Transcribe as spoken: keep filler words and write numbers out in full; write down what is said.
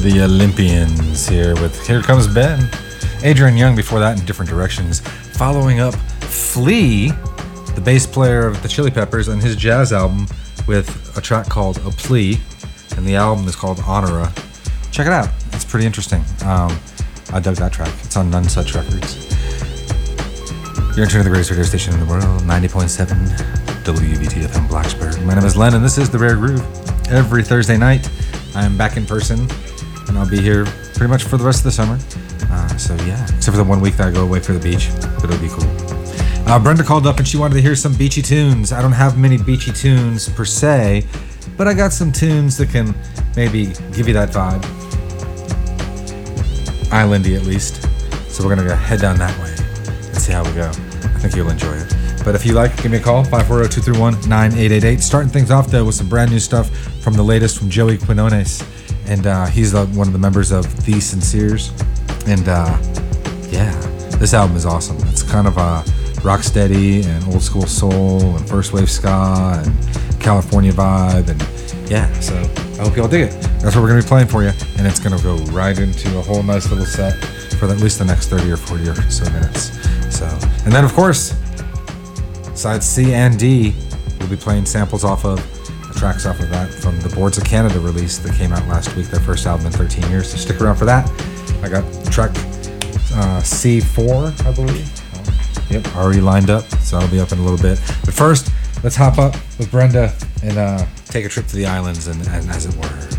The Olympians here with Here Comes Ben. Adrian Young before that in Different Directions. Following up Flea, the bass player of the Chili Peppers, and his jazz album with a track called A Plea, and the album is called Honora. Check it out. It's pretty interesting. Um, I dug that track. It's on None Such Records. You're in tune to the greatest radio station in the world, ninety point seven W V T F M Blacksburg. My name is Len, and this is The Rare Groove. Every Thursday night, I am back in person, and I'll be here pretty much for the rest of the summer. Uh, so yeah, except for the one week that I go away for the beach, but it'll be cool. Uh, Brenda called up and she wanted to hear some beachy tunes. I don't have many beachy tunes per se, but I got some tunes that can maybe give you that vibe. Islandy at least. So we're gonna go head down that way and see how we go. I think you'll enjoy it. But if you like, give me a call, five four zero, two three one, nine eight eight eight. Starting things off though with some brand new stuff from the latest from Joey Quinones. And uh, he's uh, one of the members of The Sinceres. And uh, yeah, this album is awesome. It's kind of a rocksteady and old school soul and first wave ska and California vibe. And yeah, so I hope y'all dig it. That's what we're going to be playing for you. And it's going to go right into a whole nice little set for at least the next thirty or forty or so minutes. So, and then of course, sides C and D, we'll be playing samples off of the tracks off of that from the Boards of Canada release that came out last week, their first album in thirteen years. So stick around for that. I got track uh, C four, I believe. Yep, already lined up, so I'll be up in a little bit. But first, let's hop up with Brenda and uh, take a trip to the islands, and, and as it were.